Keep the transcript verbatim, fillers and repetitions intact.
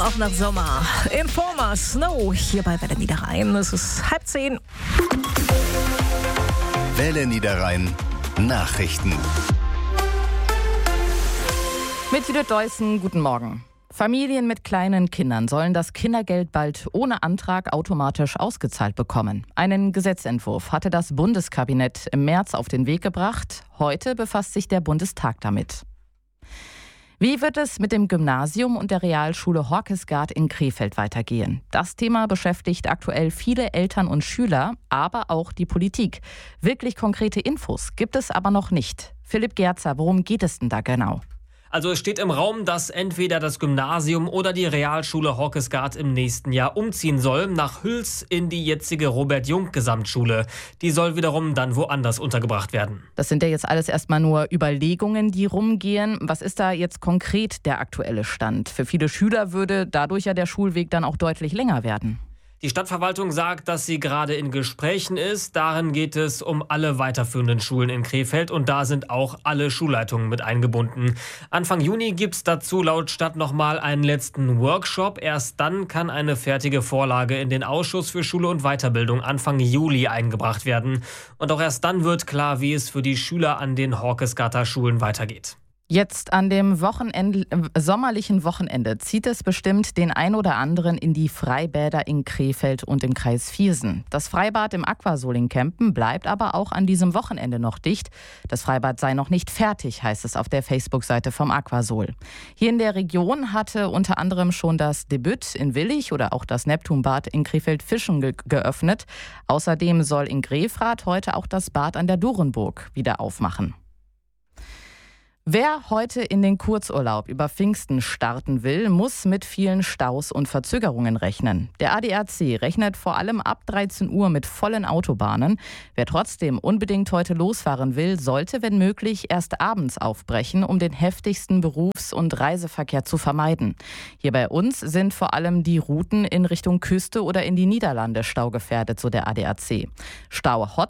auch nach Sommer. Informer Snow hier bei Welle Niederrhein. Es ist halb zehn. Welle Niederrhein Nachrichten. Mit Judith Deussen, guten Morgen. Familien mit kleinen Kindern sollen das Kindergeld bald ohne Antrag automatisch ausgezahlt bekommen. Einen Gesetzentwurf hatte das Bundeskabinett im März auf den Weg gebracht. Heute befasst sich der Bundestag damit. Wie wird es mit dem Gymnasium und der Realschule Horkesgaard in Krefeld weitergehen? Das Thema beschäftigt aktuell viele Eltern und Schüler, aber auch die Politik. Wirklich konkrete Infos gibt es aber noch nicht. Philipp Gerzer, worum geht es denn da genau? Also es steht im Raum, dass entweder das Gymnasium oder die Realschule Horkesgaard im nächsten Jahr umziehen soll, nach Hüls in die jetzige Robert-Jung-Gesamtschule. Die soll wiederum dann woanders untergebracht werden. Das sind ja jetzt alles erstmal nur Überlegungen, die rumgehen. Was ist da jetzt konkret der aktuelle Stand? Für viele Schüler würde dadurch ja der Schulweg dann auch deutlich länger werden. Die Stadtverwaltung sagt, dass sie gerade in Gesprächen ist. Darin geht es um alle weiterführenden Schulen in Krefeld und da sind auch alle Schulleitungen mit eingebunden. Anfang Juni gibt es dazu laut Stadt nochmal einen letzten Workshop. Erst dann kann eine fertige Vorlage in den Ausschuss für Schule und Weiterbildung Anfang Juli eingebracht werden. Und auch erst dann wird klar, wie es für die Schüler an den Horkesgaarder Schulen weitergeht. Jetzt an dem Wochenende, äh, sommerlichen Wochenende zieht es bestimmt den ein oder anderen in die Freibäder in Krefeld und im Kreis Viersen. Das Freibad im Aquasol in Kempen bleibt aber auch an diesem Wochenende noch dicht. Das Freibad sei noch nicht fertig, heißt es auf der Facebook-Seite vom Aquasol. Hier in der Region hatte unter anderem schon das Debüt in Willich oder auch das Neptunbad in Krefeld-Fischen ge- geöffnet. Außerdem soll in Grefrath heute auch das Bad an der Durenburg wieder aufmachen. Wer heute in den Kurzurlaub über Pfingsten starten will, muss mit vielen Staus und Verzögerungen rechnen. Der A D A C rechnet vor allem ab dreizehn Uhr mit vollen Autobahnen. Wer trotzdem unbedingt heute losfahren will, sollte, wenn möglich, erst abends aufbrechen, um den heftigsten Berufs- und Reiseverkehr zu vermeiden. Hier bei uns sind vor allem die Routen in Richtung Küste oder in die Niederlande staugefährdet, so der A D A C. Stauhot